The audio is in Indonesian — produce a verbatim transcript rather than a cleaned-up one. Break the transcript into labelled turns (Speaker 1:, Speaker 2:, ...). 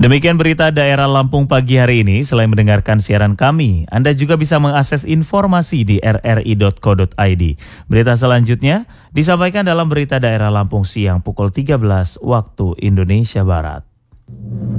Speaker 1: Demikian berita daerah Lampung pagi hari ini. Selain mendengarkan siaran kami, Anda juga bisa mengakses informasi di r r i dot co dot i d. Berita selanjutnya disampaikan dalam berita daerah Lampung siang pukul tiga belas waktu Indonesia Barat.